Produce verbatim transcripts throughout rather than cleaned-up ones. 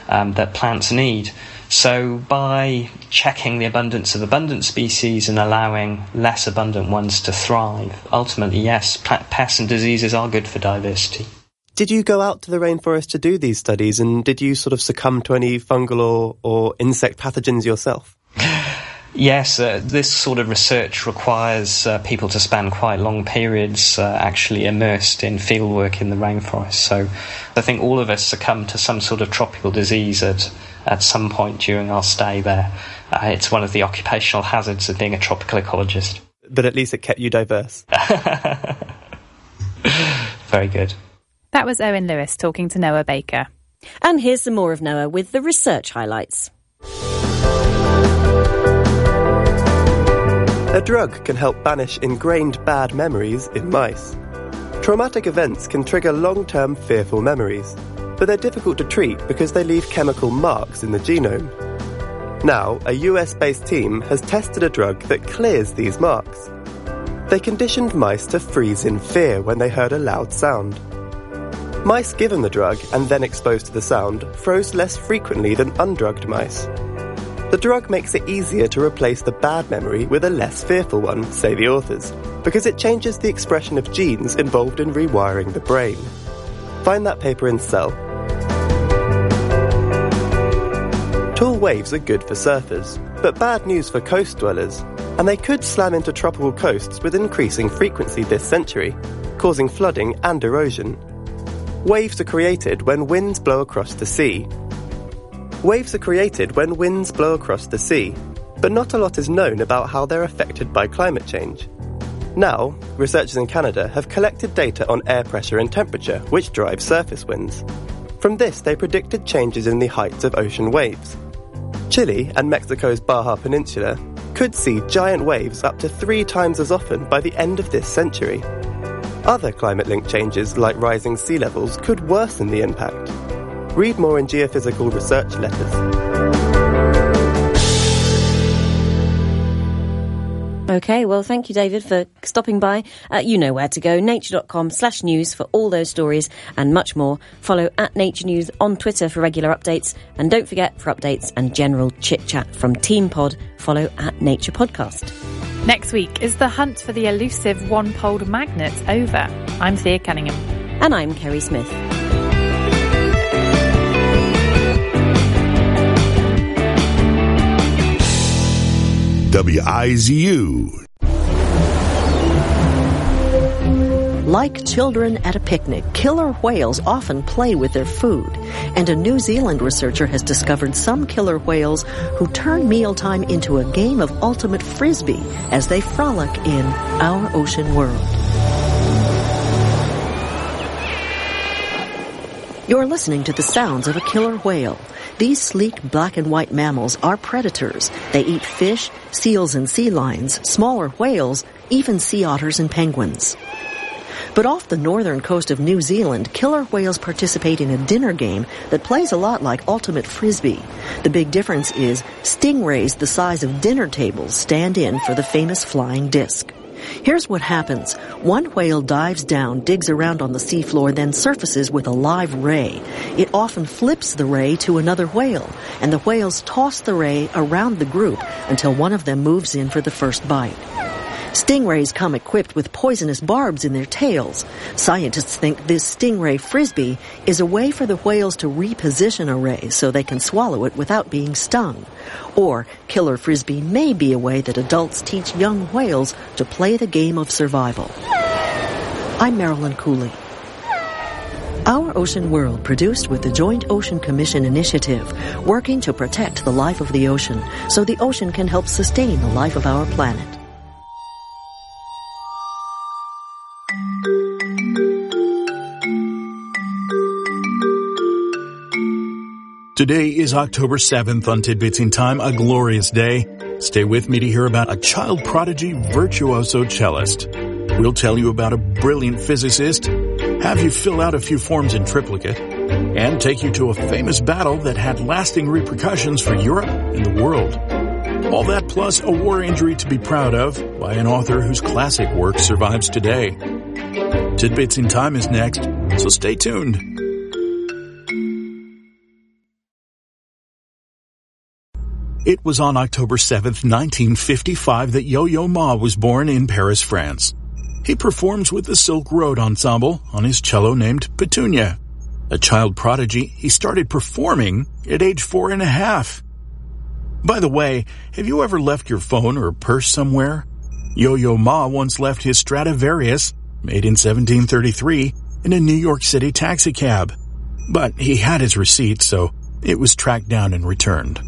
um, that plants need. So by checking the abundance of abundant species and allowing less abundant ones to thrive, ultimately, yes, pests and diseases are good for diversity. Did you go out to the rainforest to do these studies, and did you sort of succumb to any fungal or, or insect pathogens yourself? Yes, uh, this sort of research requires uh, people to spend quite long periods uh, actually immersed in fieldwork in the rainforest. So I think all of us succumb to some sort of tropical disease at, at some point during our stay there. Uh, it's one of the occupational hazards of being a tropical ecologist. But at least it kept you diverse. Very good. That was Owen Lewis talking to Noah Baker. And here's some more of Noah with the research highlights. A drug can help banish ingrained bad memories in mice. Traumatic events can trigger long-term fearful memories, but they're difficult to treat because they leave chemical marks in the genome. Now, a U S-based team has tested a drug that clears these marks. They conditioned mice to freeze in fear when they heard a loud sound. Mice given the drug and then exposed to the sound froze less frequently than undrugged mice. The drug makes it easier to replace the bad memory with a less fearful one, say the authors, because it changes the expression of genes involved in rewiring the brain. Find that paper in Cell. Tall waves are good for surfers, but bad news for coast dwellers, and they could slam into tropical coasts with increasing frequency this century, causing flooding and erosion. Waves are created when winds blow across the sea. Waves are created when winds blow across the sea, but not a lot is known about how they're affected by climate change. Now, researchers in Canada have collected data on air pressure and temperature, which drive surface winds. From this, they predicted changes in the heights of ocean waves. Chile and Mexico's Baja Peninsula could see giant waves up to three times as often by the end of this century. Other climate-linked changes, like rising sea levels, could worsen the impact. Read more in Geophysical Research Letters. OK, well, thank you, David, for stopping by. Uh, you know where to go, nature.com slash news for all those stories and much more. Follow at Nature News on Twitter for regular updates. And don't forget, for updates and general chit-chat from Team Pod, follow at Nature Podcast. Next week, is the hunt for the elusive one-poled magnet over? I'm Thea Cunningham. And I'm Kerry Smith. W I Z U. Like children at a picnic, killer whales often play with their food. And a New Zealand researcher has discovered some killer whales who turn mealtime into a game of ultimate frisbee as they frolic in our ocean world. You're listening to the sounds of a killer whale. These sleek black and white mammals are predators. They eat fish, seals and sea lions, smaller whales, even sea otters and penguins. But off the northern coast of New Zealand, killer whales participate in a dinner game that plays a lot like ultimate frisbee. The big difference is stingrays the size of dinner tables stand in for the famous flying disc. Here's what happens. One whale dives down, digs around on the seafloor, then surfaces with a live ray. It often flips the ray to another whale, and the whales toss the ray around the group until one of them moves in for the first bite. Stingrays come equipped with poisonous barbs in their tails. Scientists think this stingray frisbee is a way for the whales to reposition a ray so they can swallow it without being stung. Or killer frisbee may be a way that adults teach young whales to play the game of survival. I'm Marilyn Cooley. Our Ocean World, produced with the Joint Ocean Commission Initiative, working to protect the life of the ocean so the ocean can help sustain the life of our planet. Today is October seventh on Tidbits in Time, a glorious day. Stay with me to hear about a child prodigy virtuoso cellist. We'll tell you about a brilliant physicist, have you fill out a few forms in triplicate, and take you to a famous battle that had lasting repercussions for Europe and the world. All that plus a war injury to be proud of by an author whose classic work survives today. Tidbits in Time is next, so stay tuned. It was on October seventh, nineteen fifty-five that Yo-Yo Ma was born in Paris, France. He performs with the Silk Road Ensemble on his cello named Petunia. A child prodigy, he started performing at age four and a half. By the way, have you ever left your phone or purse somewhere? Yo-Yo Ma once left his Stradivarius, made in seventeen thirty-three, in a New York City taxicab. But he had his receipt, so it was tracked down and returned.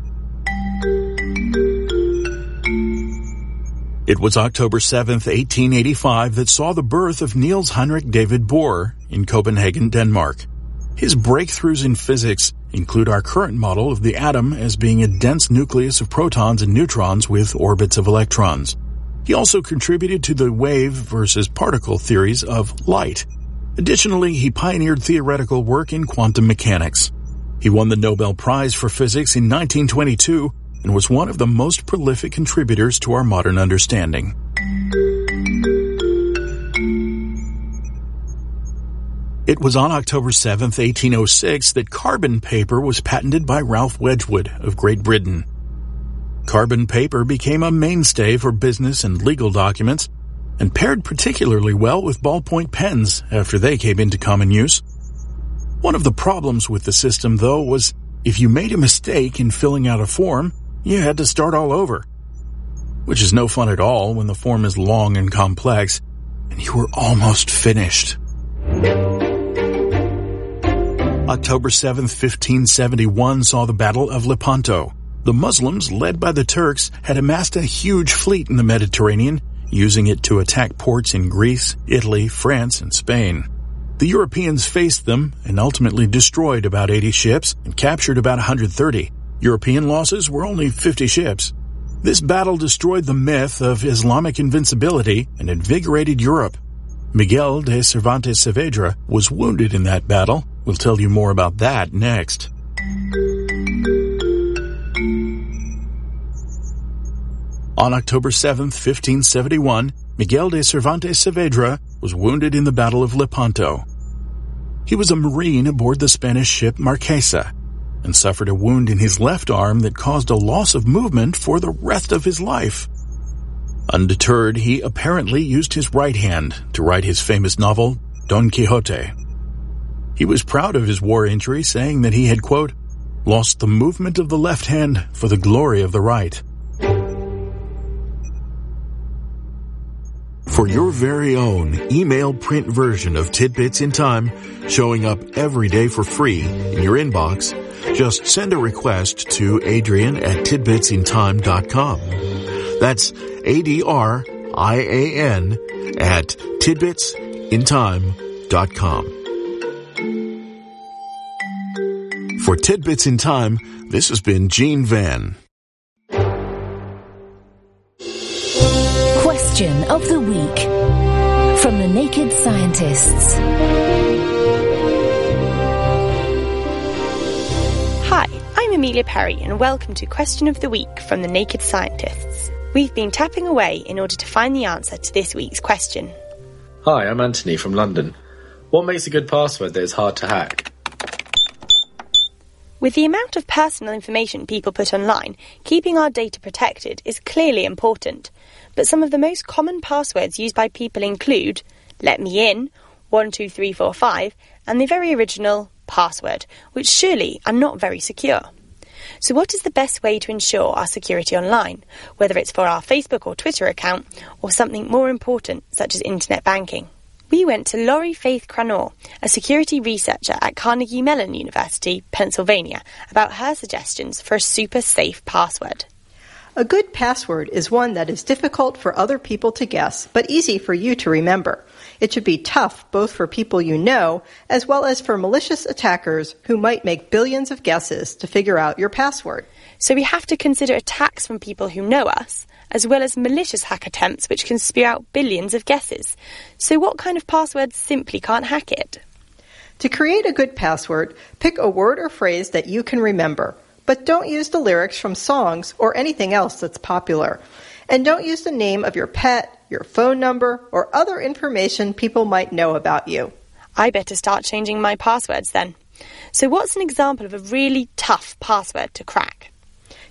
It was October seventh, eighteen eighty-five that saw the birth of Niels Henrik David Bohr in Copenhagen, Denmark. His breakthroughs in physics include our current model of the atom as being a dense nucleus of protons and neutrons with orbits of electrons. He also contributed to the wave versus particle theories of light. Additionally, he pioneered theoretical work in quantum mechanics. He won the Nobel Prize for Physics in nineteen twenty-two and was one of the most prolific contributors to our modern understanding. It was on October seventh, eighteen oh six that carbon paper was patented by Ralph Wedgwood of Great Britain. Carbon paper became a mainstay for business and legal documents and paired particularly well with ballpoint pens after they came into common use. One of the problems with the system, though, was if you made a mistake in filling out a form, you had to start all over, which is no fun at all when the form is long and complex and you were almost finished. October seventh, fifteen seventy-one saw the Battle of Lepanto. The Muslims, led by the Turks, had amassed a huge fleet in the Mediterranean, using it to attack ports in Greece, Italy, France, and Spain. The Europeans faced them and ultimately destroyed about eighty ships and captured about one hundred thirty. European losses were only fifty ships. This battle destroyed the myth of Islamic invincibility and invigorated Europe. Miguel de Cervantes Saavedra was wounded in that battle. We'll tell you more about that next. On October seventh, fifteen seventy-one, Miguel de Cervantes Saavedra was wounded in the Battle of Lepanto. He was a Marine aboard the Spanish ship Marquesa and suffered a wound in his left arm that caused a loss of movement for the rest of his life. Undeterred, he apparently used his right hand to write his famous novel, Don Quixote. He was proud of his war injury, saying that he had, quote, lost the movement of the left hand for the glory of the right. For your very own email print version of Tidbits in Time, showing up every day for free in your inbox, just send a request to Adrian at tidbits in time dot com. That's A D R I A N at tidbits in time dot com. For Tidbits in Time, this has been Gene Van. Question of the Week from the Naked Scientists. Hi, I'm Amelia Perry and welcome to Question of the Week from the Naked Scientists. We've been tapping away in order to find the answer to this week's question. Hi, I'm Anthony from London. What makes a good password that is hard to hack? With the amount of personal information people put online, keeping our data protected is clearly important. But some of the most common passwords used by people include let me in, one two three four five, and the very original password, which surely are not very secure. So what is the best way to ensure our security online, whether it's for our Facebook or Twitter account, or something more important, such as internet banking? We went to Laurie Faith Cranor, a security researcher at Carnegie Mellon University, Pennsylvania, about her suggestions for a super safe password. A good password is one that is difficult for other people to guess, but easy for you to remember. It should be tough both for people you know, as well as for malicious attackers who might make billions of guesses to figure out your password. So we have to consider attacks from people who know us, as well as malicious hack attempts which can spew out billions of guesses. So what kind of password simply can't hack it? To create a good password, pick a word or phrase that you can remember. But don't use the lyrics from songs or anything else that's popular. And don't use the name of your pet, your phone number, or other information people might know about you. I better start changing my passwords then. So what's an example of a really tough password to crack?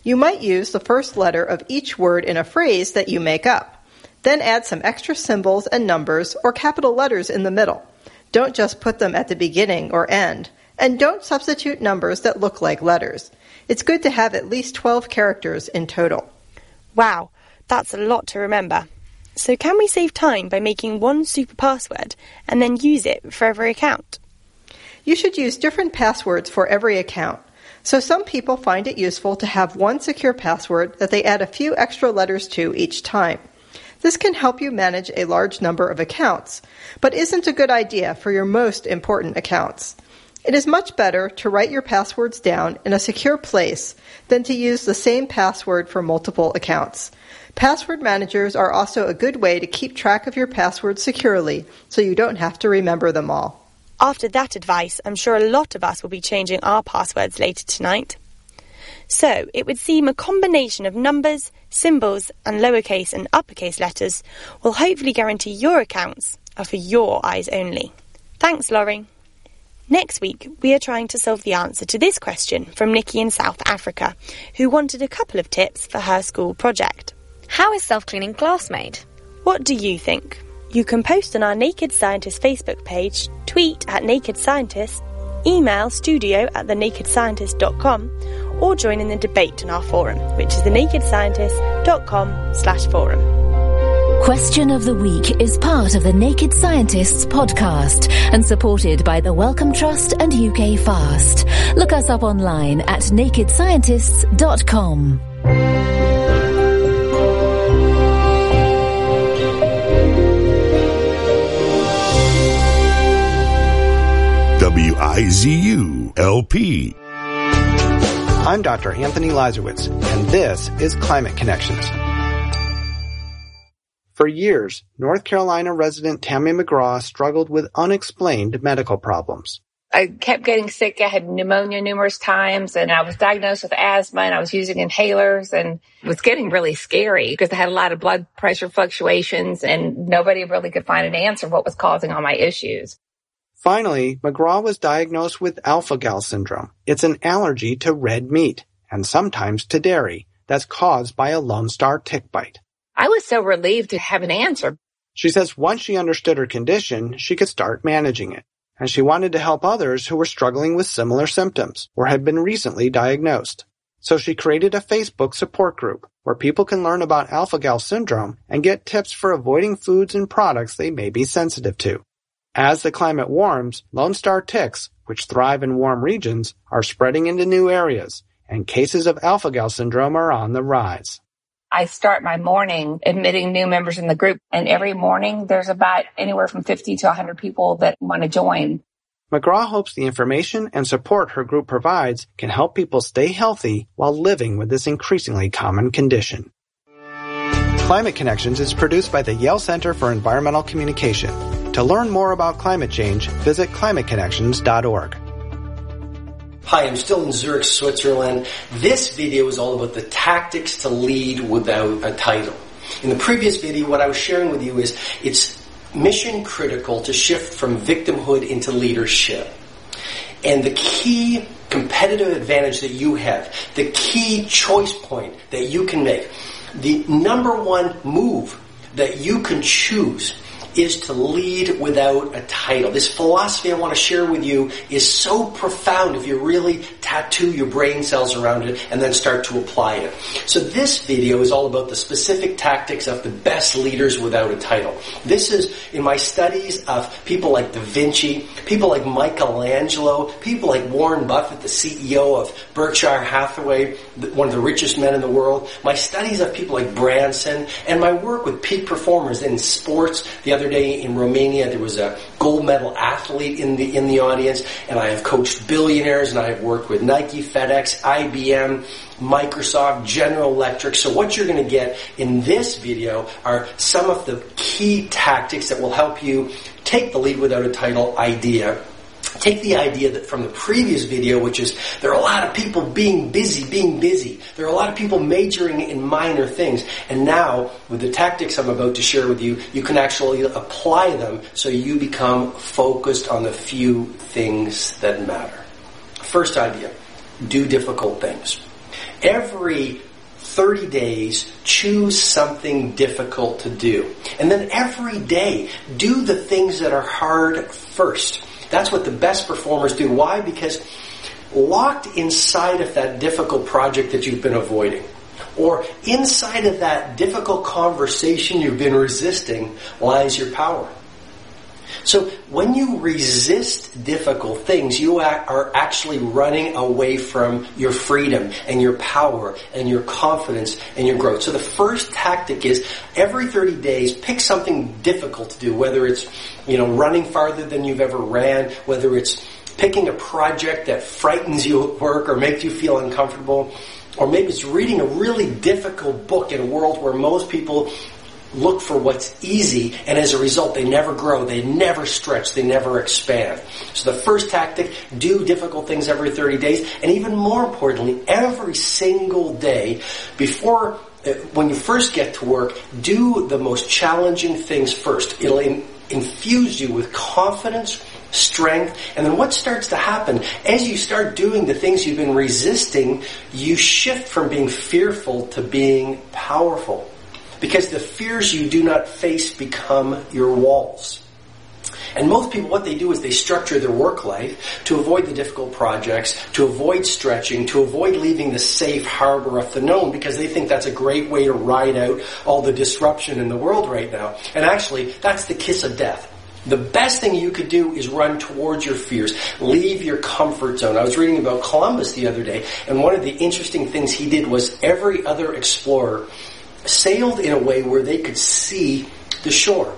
You might use the first letter of each word in a phrase that you make up. Then add some extra symbols and numbers or capital letters in the middle. Don't just put them at the beginning or end. And don't substitute numbers that look like letters. It's good to have at least twelve characters in total. Wow, that's a lot to remember. So can we save time by making one super password and then use it for every account? You should use different passwords for every account. So some people find it useful to have one secure password that they add a few extra letters to each time. This can help you manage a large number of accounts, but isn't a good idea for your most important accounts. It is much better to write your passwords down in a secure place than to use the same password for multiple accounts. Password managers are also a good way to keep track of your passwords securely so you don't have to remember them all. After that advice, I'm sure a lot of us will be changing our passwords later tonight. So, it would seem a combination of numbers, symbols, and lowercase and uppercase letters will hopefully guarantee your accounts are for your eyes only. Thanks, Laurie. Next week, we are trying to solve the answer to this question from Nikki in South Africa, who wanted a couple of tips for her school project. How is self-cleaning glass made? What do you think? You can post on our Naked Scientist Facebook page, tweet at Naked Scientist, email studio at the naked scientist dot com, or join in the debate on our forum, which is the naked scientist dot com slash forum. Question of the Week is part of the Naked Scientists podcast and supported by the Wellcome Trust and U K Fast. Look us up online at naked scientists dot com. W I Z U L P. I'm Doctor Anthony Lazarowitz, and this is Climate Connections. For years, North Carolina resident Tammy McGraw struggled with unexplained medical problems. I kept getting sick. I had pneumonia numerous times, and I was diagnosed with asthma, and I was using inhalers, and it was getting really scary because I had a lot of blood pressure fluctuations, and nobody really could find an answer what was causing all my issues. Finally, McGraw was diagnosed with alpha-gal syndrome. It's an allergy to red meat, and sometimes to dairy, that's caused by a Lone Star tick bite. I was so relieved to have an answer. She says once she understood her condition, she could start managing it. And she wanted to help others who were struggling with similar symptoms or had been recently diagnosed. So she created a Facebook support group where people can learn about alpha-gal syndrome and get tips for avoiding foods and products they may be sensitive to. As the climate warms, Lone Star ticks, which thrive in warm regions, are spreading into new areas, and cases of alpha-gal syndrome are on the rise. I start my morning admitting new members in the group, and every morning there's about anywhere from fifty to one hundred people that want to join. McGraw hopes the information and support her group provides can help people stay healthy while living with this increasingly common condition. Climate Connections is produced by the Yale Center for Environmental Communication. To learn more about climate change, visit climate connections dot org. Hi, I'm still in Zurich, Switzerland. This video is all about the tactics to lead without a title. In the previous video, what I was sharing with you is it's mission critical to shift from victimhood into leadership. And the key competitive advantage that you have, the key choice point that you can make, the number one move that you can choose is to lead without a title. This philosophy I want to share with you is so profound if you really tattoo your brain cells around it and then start to apply it. So this video is all about the specific tactics of the best leaders without a title. This is in my studies of people like Da Vinci, people like Michelangelo, people like Warren Buffett, the C E O of Berkshire Hathaway, one of the richest men in the world, my studies of people like Branson, and my work with peak performers in sports. The other day in Romania, there was a gold medal athlete in the in the audience, and I have coached billionaires, and I have worked with Nike, FedEx, I B M, Microsoft, General Electric. So what you're going to get in this video are some of the key tactics that will help you take the lead without a title idea. Take the idea that from the previous video, which is there are a lot of people being busy, being busy. There are a lot of people majoring in minor things. And now, with the tactics I'm about to share with you, you can actually apply them so you become focused on the few things that matter. First idea, do difficult things. Every thirty days, choose something difficult to do. And then every day, do the things that are hard first. That's what the best performers do. Why? Because locked inside of that difficult project that you've been avoiding, or inside of that difficult conversation you've been resisting, lies your power. So when you resist difficult things, you are actually running away from your freedom and your power and your confidence and your growth. So the first tactic is every thirty days, pick something difficult to do, whether it's, you know, running farther than you've ever ran, whether it's picking a project that frightens you at work or makes you feel uncomfortable, or maybe it's reading a really difficult book in a world where most people look for what's easy, and as a result, they never grow, they never stretch, they never expand. So the first tactic, do difficult things every thirty days, and even more importantly, every single day, before, uh, when you first get to work, do the most challenging things first. It'll in, infuse you with confidence, strength, and then what starts to happen, as you start doing the things you've been resisting, you shift from being fearful to being powerful. Because the fears you do not face become your walls. And most people, what they do is they structure their work life to avoid the difficult projects, to avoid stretching, to avoid leaving the safe harbor of the known, because they think that's a great way to ride out all the disruption in the world right now. And actually, that's the kiss of death. The best thing you could do is run towards your fears. Leave your comfort zone. I was reading about Columbus the other day, and one of the interesting things he did was every other explorer sailed in a way where they could see the shore.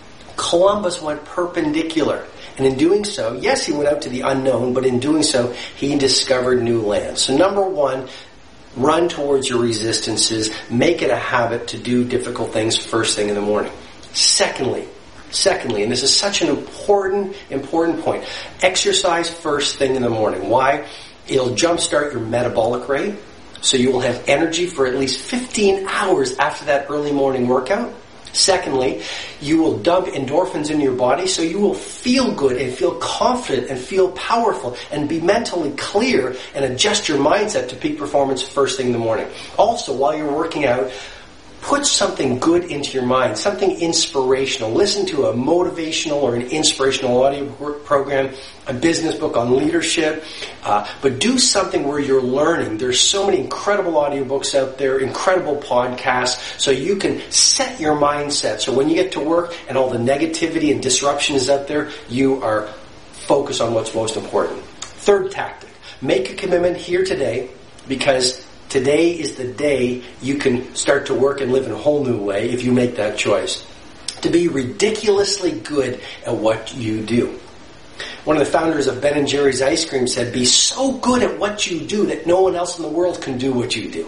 Columbus went perpendicular. And in doing so, yes, he went out to the unknown, but in doing so, he discovered new land. So number one, run towards your resistances. Make it a habit to do difficult things first thing in the morning. Secondly, secondly, and this is such an important, important point, exercise first thing in the morning. Why? It'll jumpstart your metabolic rate. So you will have energy for at least fifteen hours after that early morning workout. Secondly, you will dump endorphins into your body, so you will feel good and feel confident and feel powerful and be mentally clear and adjust your mindset to peak performance first thing in the morning. Also, while you're working out, put something good into your mind, something inspirational. Listen to a motivational or an inspirational audio program, a business book on leadership, uh, but do something where you're learning. There's so many incredible audiobooks out there, incredible podcasts, so you can set your mindset. So when you get to work and all the negativity and disruption is out there, you are focused on what's most important. Third tactic, make a commitment here today, because today is the day you can start to work and live in a whole new way if you make that choice. To be ridiculously good at what you do. One of the founders of Ben and Jerry's Ice Cream said, be so good at what you do that no one else in the world can do what you do.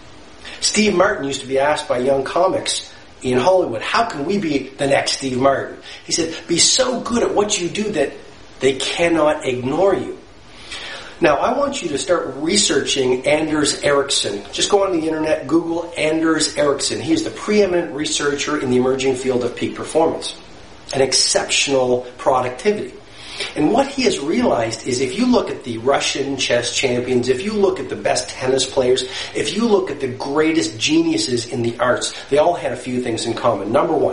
Steve Martin used to be asked by young comics in Hollywood, how can we be the next Steve Martin? He said, be so good at what you do that they cannot ignore you. Now, I want you to start researching Anders Ericsson. Just go on the internet, Google Anders Ericsson. He is the preeminent researcher in the emerging field of peak performance and exceptional productivity. And what he has realized is if you look at the Russian chess champions, if you look at the best tennis players, if you look at the greatest geniuses in the arts, they all had a few things in common. Number one,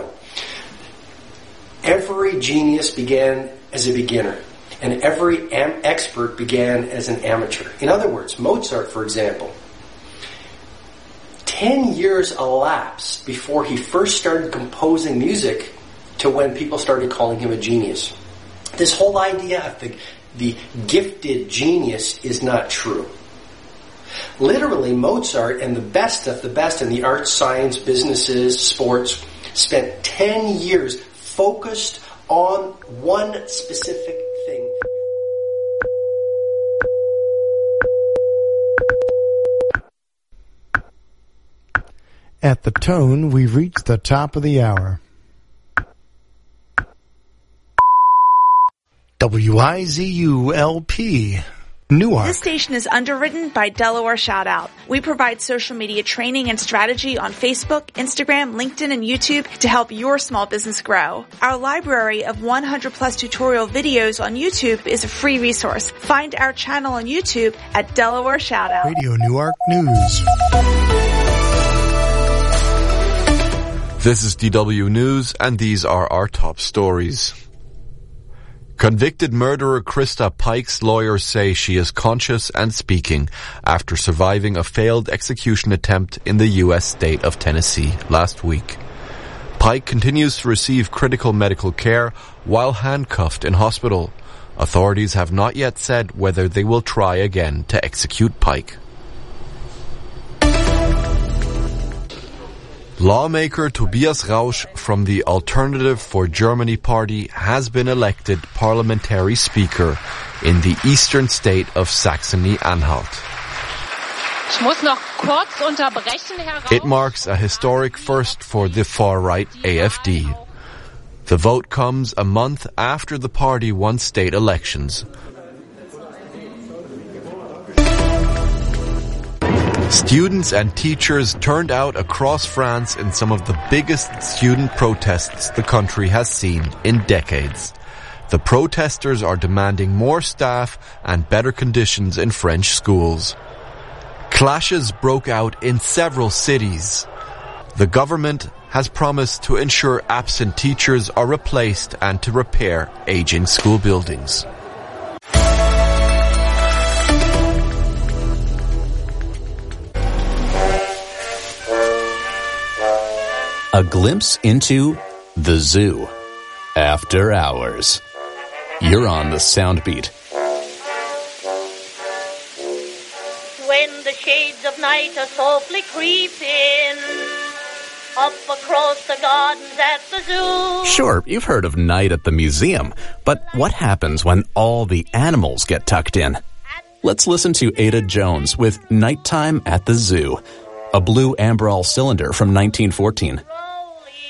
every genius began as a beginner. And every am- expert began as an amateur. In other words, Mozart, for example, ten years elapsed before he first started composing music to when people started calling him a genius. This whole idea of the, the gifted genius is not true. Literally, Mozart and the best of the best in the arts, science, businesses, sports spent ten years focused on one specific thing. At the tone, we've reached the top of the hour. W I Z U L P, Newark. This station is underwritten by Delaware Shoutout. We provide social media training and strategy on Facebook, Instagram, LinkedIn, and YouTube to help your small business grow. Our library of one hundred plus tutorial videos on YouTube is a free resource. Find our channel on YouTube at Delaware Shoutout. Radio Newark News. This is D W News, and these are our top stories. Convicted murderer Krista Pike's lawyers say she is conscious and speaking after surviving a failed execution attempt in the U S state of Tennessee last week. Pike continues to receive critical medical care while handcuffed in hospital. Authorities have not yet said whether they will try again to execute Pike. Lawmaker Tobias Rausch from the Alternative for Germany party has been elected parliamentary speaker in the eastern state of Saxony-Anhalt. It marks a historic first for the far-right A F D. The vote comes a month after the party won state elections. Students and teachers turned out across France in some of the biggest student protests the country has seen in decades. The protesters are demanding more staff and better conditions in French schools. Clashes broke out in several cities. The government has promised to ensure absent teachers are replaced and to repair aging school buildings. A glimpse into the zoo. After hours. You're on the sound beat. When the shades of night are softly creeping up across the gardens at the zoo. Sure, you've heard of night at the museum, but what happens when all the animals get tucked in? Let's listen to Ada Jones with Nighttime at the Zoo, a blue Ambrol cylinder from nineteen fourteen.